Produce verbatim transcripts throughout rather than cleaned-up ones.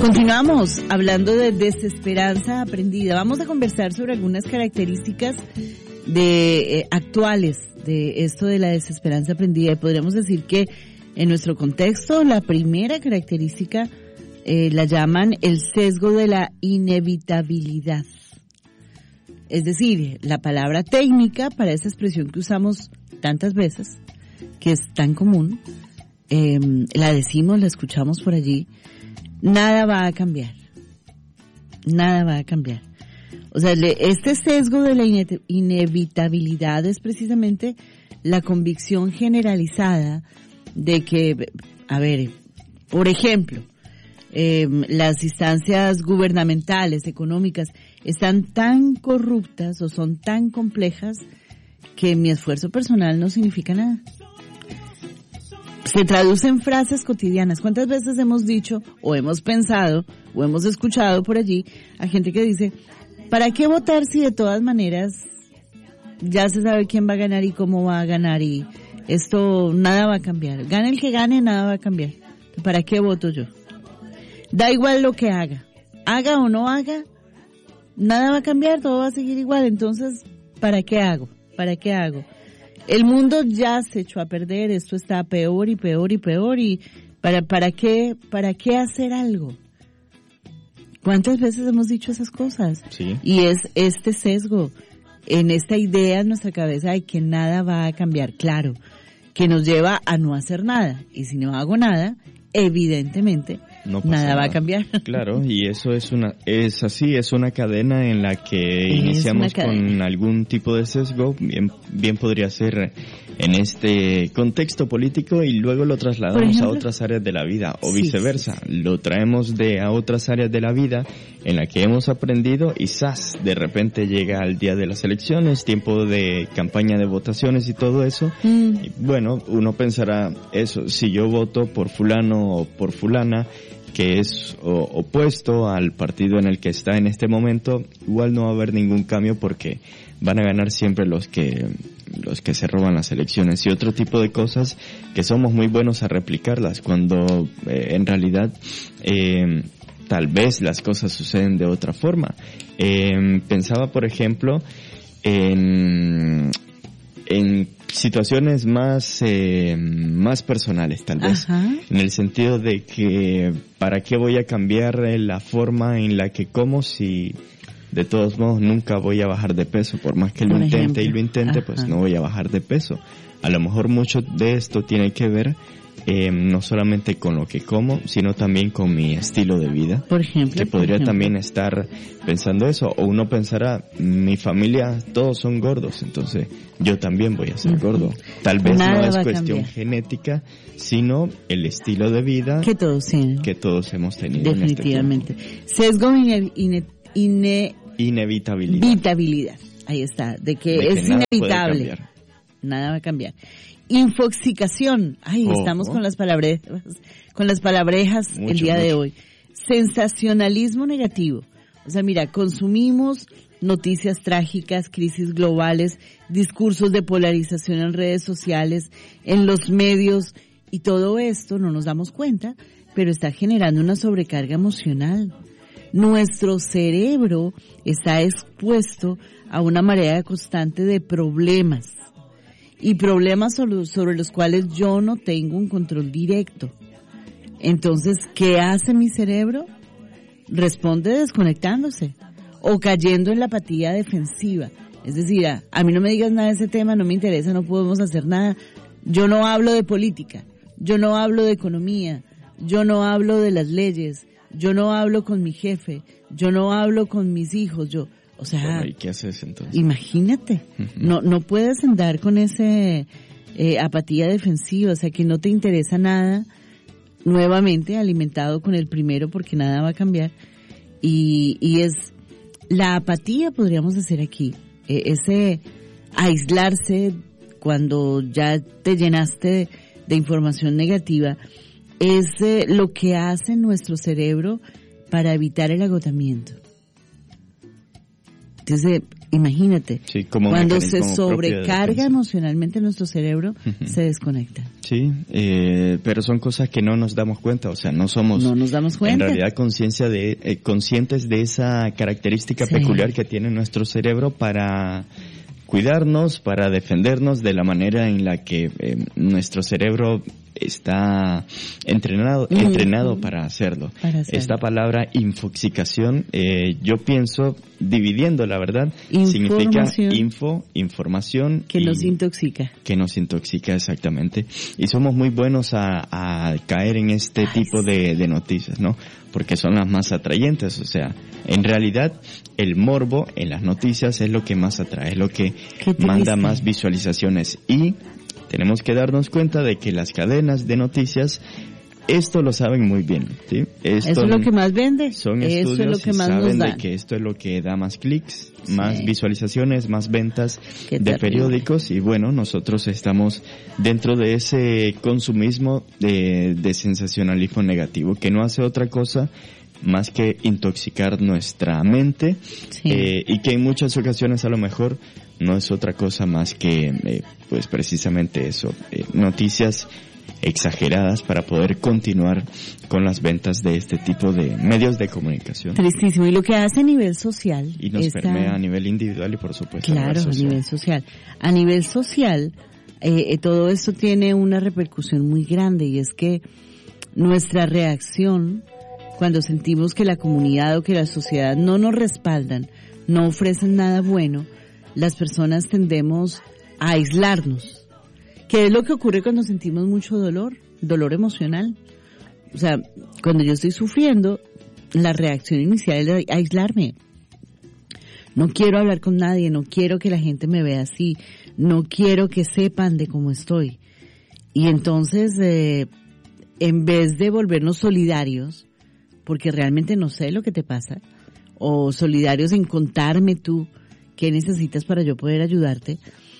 Continuamos hablando de desesperanza aprendida. Vamos a conversar sobre algunas características de eh, actuales de esto de la desesperanza aprendida. Y podríamos decir que en nuestro contexto la primera característica eh, la llaman el sesgo de la inevitabilidad. Es decir, la palabra técnica para esa expresión que usamos tantas veces, que es tan común, eh, la decimos, la escuchamos por allí. Nada va a cambiar. Nada va a cambiar. O sea, este sesgo de la ine- inevitabilidad es precisamente la convicción generalizada de que, a ver, por ejemplo, eh, las instancias gubernamentales, económicas, están tan corruptas o son tan complejas que mi esfuerzo personal no significa nada. Se traduce en frases cotidianas. ¿Cuántas veces hemos dicho o hemos pensado o hemos escuchado por allí a gente que dice, ¿para qué votar si de todas maneras ya se sabe quién va a ganar y cómo va a ganar y esto nada va a cambiar? Gane el que gane, nada va a cambiar. ¿Para qué voto yo? Da igual lo que haga. Haga o no haga, nada va a cambiar, todo va a seguir igual. Entonces, ¿para qué hago? ¿Para qué hago? El mundo ya se echó a perder, esto está peor y peor y peor y ¿para, para qué, para qué hacer algo? ¿Cuántas veces hemos dicho esas cosas? Sí. Y es este sesgo, en esta idea en nuestra cabeza de que nada va a cambiar, claro, que nos lleva a no hacer nada. Y si no hago nada, evidentemente, no nada, nada va a cambiar. Claro, y eso es una, es así, es una cadena en la que Es iniciamos con algún tipo de sesgo, bien, bien podría ser en este contexto político y luego lo trasladamos ejemplo, a otras áreas de la vida o sí, viceversa, sí, sí. Lo traemos de a otras áreas de la vida en la que hemos aprendido y ¡zas! De repente llega el día de las elecciones, tiempo de campaña de votaciones y todo eso, mm. y bueno, uno pensará eso, si yo voto por fulano o por fulana, que es o, opuesto al partido en el que está en este momento, igual no va a haber ningún cambio porque van a ganar siempre los que los que se roban las elecciones y otro tipo de cosas que somos muy buenos a replicarlas cuando eh, en realidad eh, tal vez las cosas suceden de otra forma. Eh, pensaba, por ejemplo, en en situaciones más eh, más personales tal vez. Ajá. En el sentido de que ¿para qué voy a cambiar la forma en la que como si de todos modos nunca voy a bajar de peso? Por más que lo intente ejemplo. y lo intente, Ajá. pues no voy a bajar de peso. A lo mejor mucho de esto tiene que ver eh, no solamente con lo que como, sino también con mi estilo de vida. Por ejemplo. Que podría ejemplo. también estar pensando eso. O uno pensará, mi familia todos son gordos, entonces yo también voy a ser uh-huh. gordo. Tal vez Nada no es cuestión genética, sino el estilo de vida que todos tienen. Que todos hemos tenido. Definitivamente. En este Sesgo ine, ine, ine, inevitabilidad. Inevitabilidad. Ahí está. De que, de que es inevitable. Nada va a cambiar. Infoxicación. Ay, oh, estamos oh. con las palabrejas, con las palabrejas mucho, el día mucho. de hoy. Sensacionalismo negativo. O sea, mira, consumimos noticias trágicas, crisis globales, discursos de polarización en redes sociales, en los medios, y todo esto no nos damos cuenta, pero está generando una sobrecarga emocional. Nuestro cerebro está expuesto a una marea constante de problemas. Y problemas sobre los cuales yo no tengo un control directo. Entonces, ¿qué hace mi cerebro? Responde desconectándose o cayendo en la apatía defensiva. Es decir, a, a mí no me digas nada de ese tema, no me interesa, no podemos hacer nada. Yo no hablo de política, yo no hablo de economía, yo no hablo de las leyes, yo no hablo con mi jefe, yo no hablo con mis hijos, yo... O sea, bueno, ¿y qué haces entonces? Imagínate, uh-huh. no no puedes andar con ese eh, apatía defensiva, o sea, que no te interesa nada, nuevamente alimentado con el primero porque nada va a cambiar, y y es la apatía, podríamos decir aquí, eh, ese aislarse cuando ya te llenaste de, de información negativa, es eh, lo que hace nuestro cerebro para evitar el agotamiento. Entonces, Imagínate, sí, como cuando se sobrecarga de emocionalmente nuestro cerebro, uh-huh. se desconecta. Sí, eh, pero son cosas que no nos damos cuenta, o sea, no somos no nos damos cuenta. en realidad conciencia de eh, conscientes de esa característica sí. peculiar que tiene nuestro cerebro para cuidarnos, para defendernos de la manera en la que eh, nuestro cerebro está entrenado mm. entrenado para hacerlo. para hacerlo. Esta palabra infoxicación, eh, yo pienso, dividiendo la verdad, significa info, información. Que nos intoxica. Que nos intoxica, exactamente. Y somos muy buenos a, a caer en este Ay, tipo sí. de, de noticias, ¿no? Porque son las más atrayentes, o sea, en realidad el morbo en las noticias es lo que más atrae, es lo que manda dice? más visualizaciones. Y tenemos que darnos cuenta de que las cadenas de noticias esto lo saben muy bien, ¿sí? Esto Eso es lo que más vende. Son Eso estudios es lo que y más saben nos de que esto es lo que da más clics, sí. más visualizaciones, más ventas Qué de terrible. periódicos y bueno, nosotros estamos dentro de ese consumismo de, de sensacionalismo negativo que no hace otra cosa más que intoxicar nuestra mente sí. eh, y que en muchas ocasiones a lo mejor no es otra cosa más que eh, pues precisamente eso, eh, noticias exageradas para poder continuar con las ventas de este tipo de medios de comunicación. Tristísimo. Y lo que hace a nivel social. Y nos esta... permea a nivel individual y por supuesto claro, a nivel social. A nivel social, eh, todo esto tiene una repercusión muy grande y es que nuestra reacción cuando sentimos que la comunidad o que la sociedad no nos respaldan, no ofrecen nada bueno, las personas tendemos a aislarnos. ¿Qué es lo que ocurre cuando sentimos mucho dolor? Dolor emocional. O sea, cuando yo estoy sufriendo, la reacción inicial es aislarme. No quiero hablar con nadie, no quiero que la gente me vea así, no quiero que sepan de cómo estoy. Y entonces, eh, en vez de volvernos solidarios, porque realmente no sé lo que te pasa, o solidarios en contarme tú qué necesitas para yo poder ayudarte,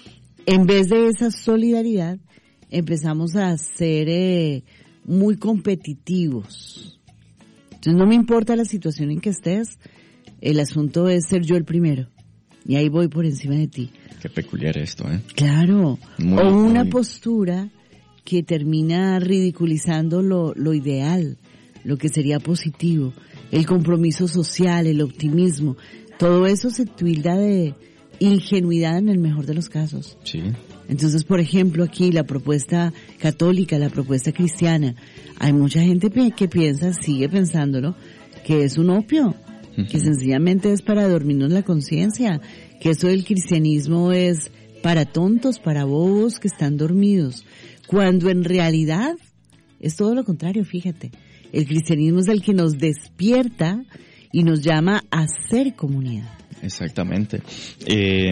en vez de esa solidaridad, empezamos a ser eh, muy competitivos. Entonces no me importa la situación en que estés, el asunto es ser yo el primero. Y ahí voy por encima de ti. Qué peculiar esto, ¿eh? Claro. Muy, o una muy... postura que termina ridiculizando lo, lo ideal, lo que sería positivo, el compromiso social, el optimismo. Todo eso se tilda de ingenuidad en el mejor de los casos. Sí. Entonces, por ejemplo, aquí la propuesta católica, la propuesta cristiana, hay mucha gente que piensa, sigue pensándolo, que es un opio, uh-huh. que sencillamente es para dormirnos la conciencia, que eso del cristianismo es para tontos, para bobos que están dormidos, cuando en realidad es todo lo contrario, fíjate. El cristianismo es el que nos despierta y nos llama a ser comunidad. Exactamente. Eh,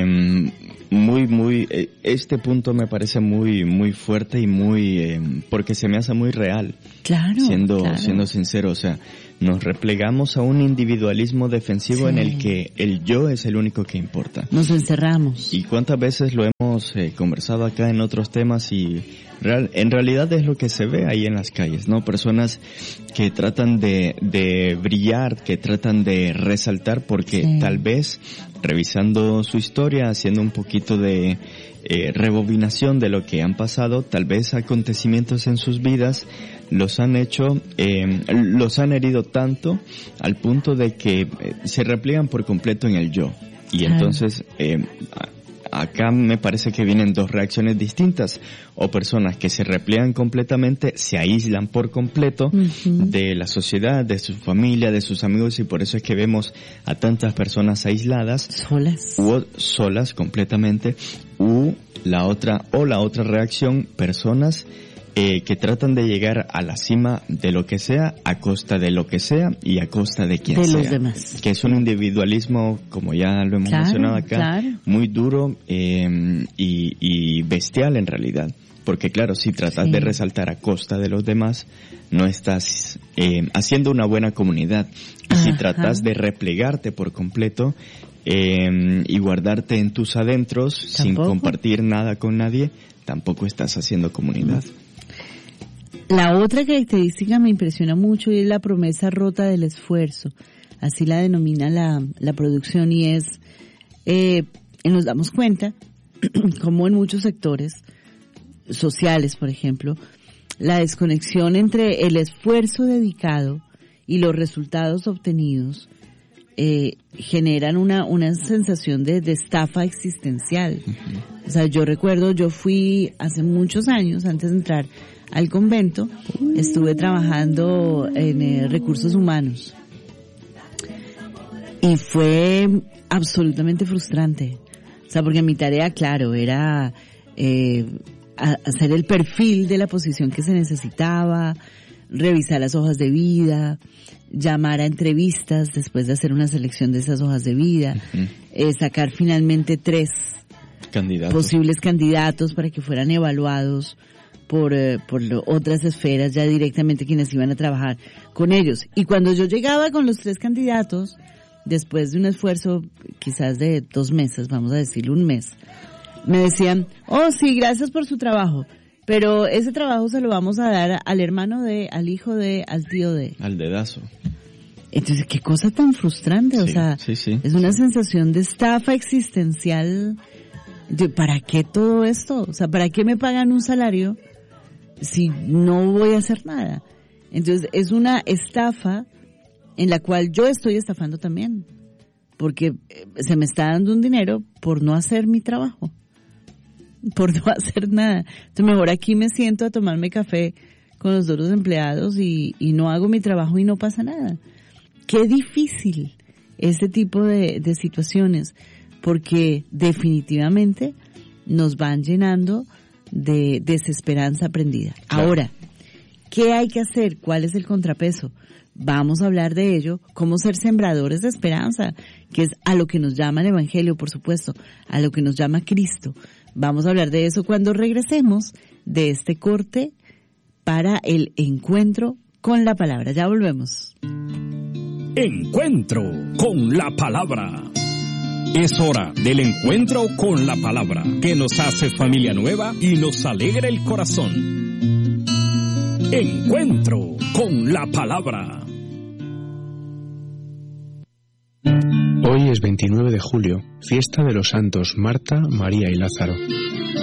muy, muy, eh, este punto me parece muy, muy fuerte y muy, eh, porque se me hace muy real. Claro. Siendo, claro. siendo sincero, o sea, nos replegamos a un individualismo defensivo sí. en el que el yo es el único que importa. Nos encerramos. Y cuántas veces lo hemos eh, conversado acá en otros temas y real, en realidad es lo que se ve ahí en las calles, ¿no? Personas que tratan de, de brillar, que tratan de resaltar porque sí. tal vez revisando su historia, haciendo un poquito de eh, rebobinación de lo que han pasado, tal vez acontecimientos en sus vidas los han hecho, eh, los han herido tanto al punto de que eh, se repliegan por completo en el yo. Y claro. entonces, eh, acá me parece que vienen dos reacciones distintas, o personas que se repliegan completamente, se aíslan por completo uh-huh. de la sociedad, de su familia, de sus amigos, y por eso es que vemos a tantas personas aisladas, solas, u solas completamente, u la otra, o la otra reacción, personas Eh, que tratan de llegar a la cima de lo que sea, a costa de lo que sea y a costa de quien de sea. Los demás. Que es un individualismo, como ya lo hemos claro, mencionado acá, claro. muy duro eh, y, y bestial en realidad. Porque claro, si tratas sí. de resaltar a costa de los demás, no estás eh, haciendo una buena comunidad. Y Ajá. si tratas de replegarte por completo eh, y guardarte en tus adentros ¿Tampoco? sin compartir nada con nadie, tampoco estás haciendo comunidad. No. La otra característica me impresiona mucho y es la promesa rota del esfuerzo. Así la denomina la, la producción y es eh, nos damos cuenta como en muchos sectores sociales, por ejemplo, la desconexión entre el esfuerzo dedicado y los resultados obtenidos eh, generan una, una sensación de, de estafa existencial. Uh-huh. O sea, yo recuerdo, yo fui hace muchos años, antes de entrar al convento, estuve trabajando en eh, recursos humanos. Y fue absolutamente frustrante. O sea, porque mi tarea, claro, era eh, hacer el perfil de la posición que se necesitaba, revisar las hojas de vida, llamar a entrevistas después de hacer una selección de esas hojas de vida, uh-huh. eh, sacar finalmente tres candidatos. posibles candidatos para que fueran evaluados por, eh, por lo, otras esferas, ya directamente quienes iban a trabajar con ellos. Y cuando yo llegaba con los tres candidatos, después de un esfuerzo quizás de dos meses, vamos a decir un mes, me decían, oh sí, gracias por su trabajo, pero ese trabajo se lo vamos a dar al hermano de, al hijo de, al tío de. Al dedazo. Entonces, qué cosa tan frustrante, sí, o sea, sí, sí, es una sí. sensación de estafa existencial. De, ¿para qué todo esto? O sea, ¿para qué me pagan un salario si no voy a hacer nada? Entonces, es una estafa en la cual yo estoy estafando también, porque se me está dando un dinero por no hacer mi trabajo, por no hacer nada. Entonces mejor aquí me siento a tomarme café con los otros empleados y, y no hago mi trabajo y no pasa nada. Qué difícil ese tipo de, de situaciones, porque definitivamente nos van llenando de desesperanza aprendida. Claro. Ahora, ¿qué hay que hacer? ¿Cuál es el contrapeso? Vamos a hablar de ello, cómo ser sembradores de esperanza, que es a lo que nos llama el Evangelio, por supuesto, a lo que nos llama Cristo. Vamos a hablar de eso cuando regresemos de este corte para el encuentro con la palabra. Ya volvemos. Encuentro con la palabra. Es hora del encuentro con la palabra, que nos hace familia nueva y nos alegra el corazón. Encuentro con la palabra. Hoy es veintinueve de julio, fiesta de los santos Marta, María y Lázaro.